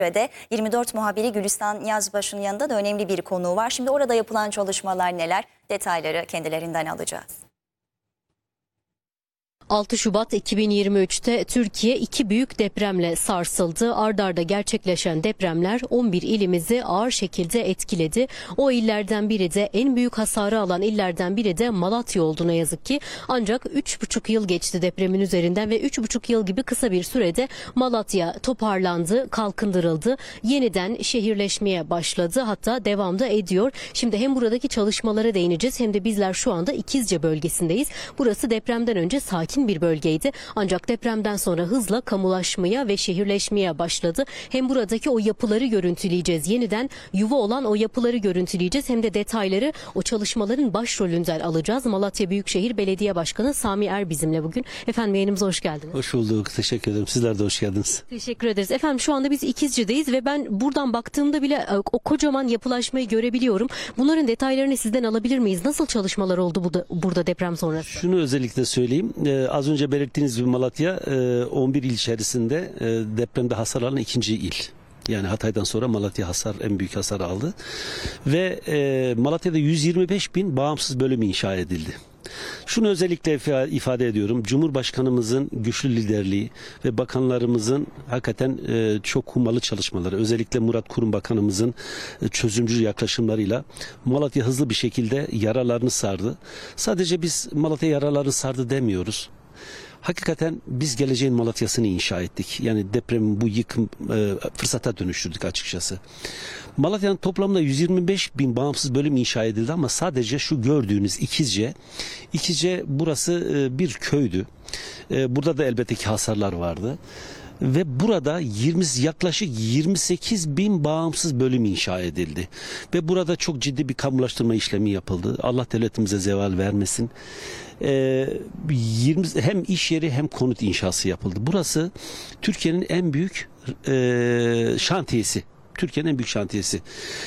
de 24 muhabiri Gülistan Yazbaşı'nın yanında da önemli bir konuğu var. Şimdi orada yapılan çalışmalar neler? Detayları kendilerinden alacağız. 6 Şubat 2023'te Türkiye iki büyük depremle sarsıldı. Ard arda gerçekleşen depremler 11 ilimizi ağır şekilde etkiledi. O illerden biri de en büyük hasarı alan illerden biri de Malatya oldu ne yazık ki. Ancak 3,5 yıl geçti depremin üzerinden ve 3,5 yıl gibi kısa bir sürede Malatya toparlandı, kalkındırıldı. Yeniden şehirleşmeye başladı, hatta devam da ediyor. Şimdi hem buradaki çalışmalara değineceğiz hem de bizler şu anda İkizce bölgesindeyiz. Burası depremden önce sakin bir bölgeydi. Ancak depremden sonra hızla kamulaşmaya ve şehirleşmeye başladı. Hem buradaki o yapıları görüntüleyeceğiz. Yeniden yuva olan o yapıları görüntüleyeceğiz. Hem de detayları o çalışmaların başrolünden alacağız. Malatya Büyükşehir Belediye Başkanı Sami Er bizimle bugün. Efendim yayınımıza hoş geldiniz. Hoş bulduk. Teşekkür ederim. Sizler de hoş geldiniz. Teşekkür ederiz. Efendim şu anda biz İkizce'deyiz ve ben buradan baktığımda bile o kocaman yapılaşmayı görebiliyorum. Bunların detaylarını sizden alabilir miyiz? Nasıl çalışmalar oldu burada deprem sonrası? Şunu özellikle söyleyeyim. Az önce belirttiğiniz gibi Malatya 11 il içerisinde depremde hasar alan ikinci il. Yani Hatay'dan sonra Malatya en büyük hasar aldı. Ve Malatya'da 125 bin bağımsız bölüm inşa edildi. Şunu özellikle ifade ediyorum. Cumhurbaşkanımızın güçlü liderliği ve bakanlarımızın hakikaten çok hummalı çalışmaları, özellikle Murat Kurum Bakanımızın çözümcü yaklaşımlarıyla Malatya hızlı bir şekilde yaralarını sardı. Sadece biz Malatya yaralarını sardı demiyoruz. Hakikaten biz geleceğin Malatya'sını inşa ettik. Yani depremin bu yıkım fırsata dönüştürdük açıkçası. Malatya'nın toplamda 125 bin bağımsız bölüm inşa edildi ama sadece şu gördüğünüz İkizce burası bir köydü. Burada da elbette ki hasarlar vardı. Ve burada yaklaşık 28 bin bağımsız bölüm inşa edildi. Ve burada çok ciddi bir kamulaştırma işlemi yapıldı. Allah devletimize zeval vermesin. Hem iş yeri hem konut inşası yapıldı. Burası Türkiye'nin en büyük şantiyesi. Türkiye'nin en büyük şantiyesi.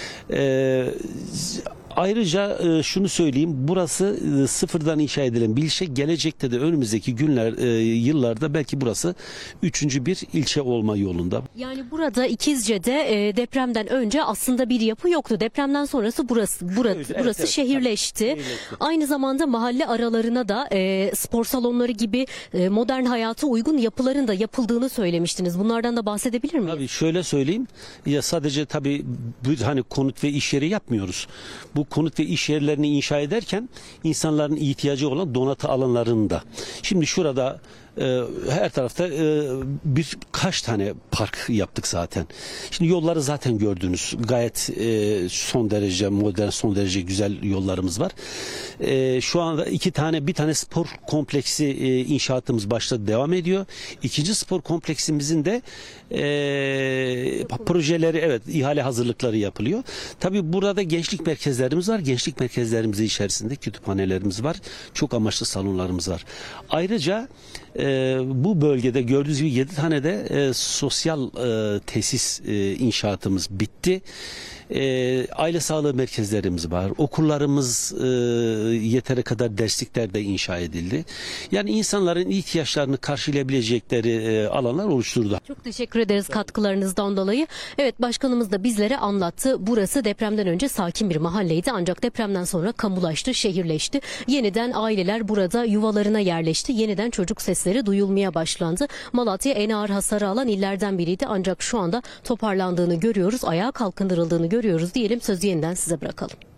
Ayrıca şunu söyleyeyim, burası sıfırdan inşa edilen bir ilçe. Gelecekte de önümüzdeki yıllarda belki burası 3. bir ilçe olma yolunda. Yani burada İkizce'de depremden önce aslında bir yapı yoktu. Depremden sonrası burası şehirleşti. Evet. Aynı zamanda mahalle aralarına da spor salonları gibi modern hayata uygun yapıların da yapıldığını söylemiştiniz. Bunlardan da bahsedebilir miyiz? Tabii şöyle söyleyeyim. Ya sadece tabii hani konut ve iş yeri yapmıyoruz. Bu konut ve iş yerlerini inşa ederken insanların ihtiyacı olan donatı alanlarında. Şimdi şurada her tarafta birkaç tane park yaptık zaten. Şimdi yolları zaten gördünüz. Gayet son derece modern, son derece güzel yollarımız var. Şu anda bir tane spor kompleksi inşaatımız başladı, devam ediyor. İkinci spor kompleksimizin de projeleri, ihale hazırlıkları yapılıyor. Tabii burada gençlik merkezlerimiz var. Gençlik merkezlerimizin içerisinde kütüphanelerimiz var. Çok amaçlı salonlarımız var. Ayrıca bu bölgede gördüğünüz gibi 7 tane de sosyal tesis inşaatımız bitti. Aile sağlığı merkezlerimiz var. Okullarımız yeteri kadar derslikler de inşa edildi. Yani insanların ihtiyaçlarını karşılayabilecekleri alanlar oluşturdu. Çok teşekkür ederiz katkılarınızdan dolayı. Evet, başkanımız da bizlere anlattı. Burası depremden önce sakin bir mahalleydi ancak depremden sonra kamulaştı, şehirleşti. Yeniden aileler burada yuvalarına yerleşti. Yeniden çocuk sesleri duyulmaya başlandı. Malatya en ağır hasarı alan illerden biriydi ancak şu anda toparlandığını görüyoruz. Ayağa kalkındırıldığını görüyoruz diyelim. Sözü yeniden size bırakalım.